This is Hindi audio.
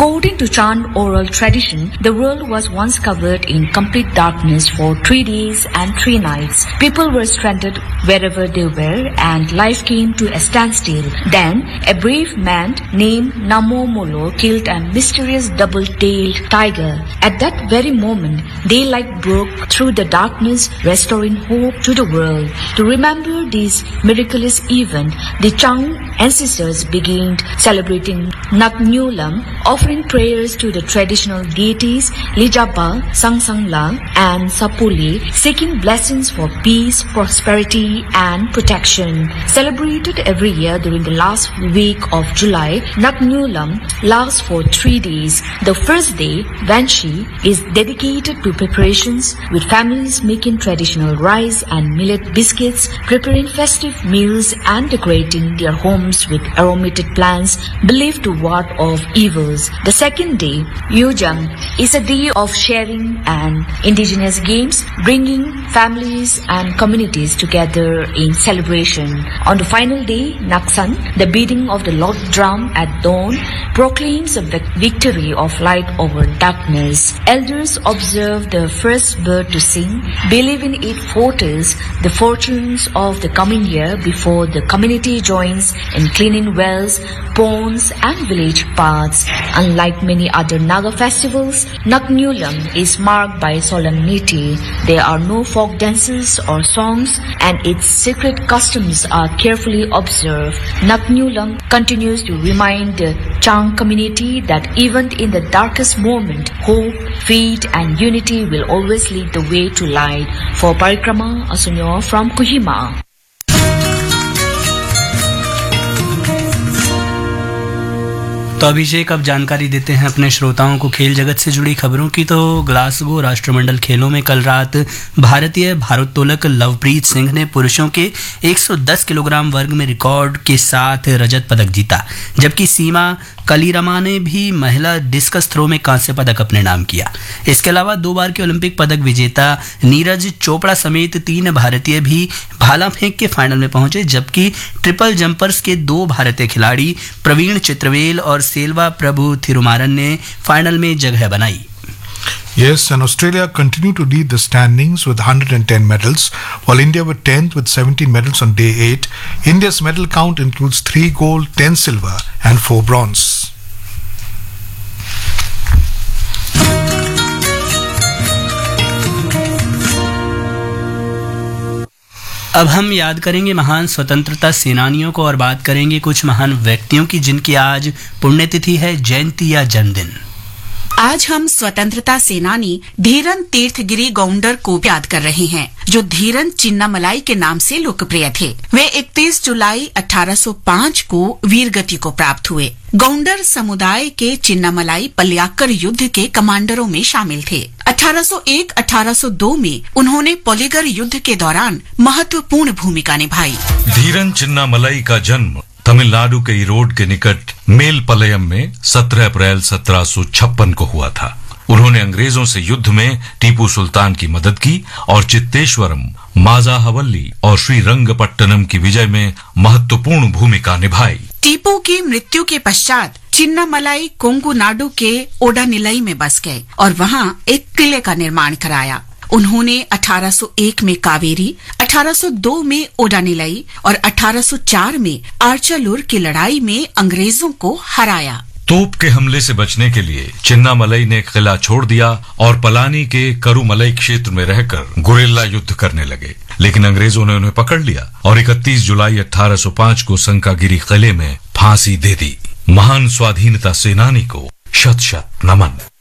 According to Chan oral tradition, the world was once covered in complete darkness for 3 days and 3 nights. People were stranded wherever they were and life came to a standstill. Then, a brave man named Namo Molo killed a mysterious double-tailed tiger. At that very moment, daylight broke through the darkness, restoring hope to the world. To remember this miraculous event, the Chang ancestors began celebrating Naknyulam, offering prayers to the traditional deities Lijapa, Sangsangla, and Sapuli, seeking blessings for peace, prosperity, and protection. Celebrated every year during the last week of July, Naknyulam lasts for 3 days. The first day, Vanshi, is dedicated to preparations, with families making traditional rice and millet biscuits, preparing festive meals, and decorating their homes with aromatic plants believed to ward off evils. The second day, Yujam, is a day of sharing and indigenous games, bringing families and communities together in celebration. On the final day, Naksan, the beating of the log drum at dawn, proclaims the victory of light over darkness. Elders observe the first bird to sing, believing it foretells the fortunes of the coming year before the community joins in cleaning wells, ponds, and village paths. Unlike many other Naga festivals, Naknyulam is marked by solemnity. There are no folk dances or songs, and its secret customs are carefully observed. Naknyulam continues to remind the Chang community that even in the darkest moment, hope, faith, and unity will always lead the way to light. For Parikrama Asunyo from Kohima. तो अभिषेक अब जानकारी देते हैं अपने श्रोताओं को खेल जगत से जुड़ी खबरों की। तो ग्लासगो राष्ट्रमंडल खेलों में कल रात भारतीय भारोत्तोलक लवप्रीत सिंह ने पुरुषों के 110 किलोग्राम वर्ग में रिकॉर्ड के साथ रजत पदक जीता, जबकि सीमा कलीरमा ने भी महिला डिस्कस थ्रो में कांस्य पदक अपने नाम किया। इसके अलावा 2 बार के ओलंपिक पदक विजेता नीरज चोपड़ा समेत 3 भारतीय भी भाला फेंक के फाइनल में पहुंचे, जबकि ट्रिपल जंपर्स के 2 भारतीय खिलाड़ी प्रवीण चित्रवेल और सेल्वा प्रभु थिरुमारन ने फाइनल में जगह बनाई। Yes, and Australia continue to lead the standings with 110 medals, while India were 10th with 17 medals on day 8. India's medal count includes 3 gold, 10 silver and 4 bronze. अब हम याद करेंगे महान स्वतंत्रता सेनानियों को और बात करेंगे कुछ महान व्यक्तियों की जिनकी आज पुण्यतिथि है, जयंती या जन्मदिन। आज हम स्वतंत्रता सेनानी धीरन तीर्थगिरी गौंडर को याद कर रहे हैं, जो धीरन चिन्नामलाई के नाम से लोकप्रिय थे। वे 31 जुलाई 1805 को वीरगति को प्राप्त हुए। गौंडर समुदाय के चिन्नामलाई पल्याक्कर युद्ध के कमांडरों में शामिल थे। 1801-1802 में उन्होंने पोलीगर युद्ध के दौरान महत्वपूर्ण भूमिका निभाई। धीरन चिन्नामलाई का जन्म तमिलनाडु के ईरोड के निकट मेलपलयम में 17 अप्रैल 1756 को हुआ था। उन्होंने अंग्रेजों से युद्ध में टीपू सुल्तान की मदद की और चित्तेश्वरम, माजाहवल्ली और श्रीरंगपट्टनम की विजय में महत्वपूर्ण भूमिका निभाई। टीपू की मृत्यु के पश्चात चिन्नामलाई कोंगुनाडु के ओडानिलाई में बस गए और वहां एक किले का निर्माण कराया। उन्होंने 1801 में कावेरी, 1802 में ओडानिलाई और 1804 में आर्चालुर की लड़ाई में अंग्रेजों को हराया। तोप के हमले से बचने के लिए चिन्नामलाई ने किला छोड़ दिया और पलानी के करुमलई क्षेत्र में रहकर गुरिल्ला युद्ध करने लगे, लेकिन अंग्रेजों ने उन्हें पकड़ लिया और 31 जुलाई 1805 को संकागिरी किले में फांसी दे दी। महान स्वाधीनता सेनानी को शत शत नमन।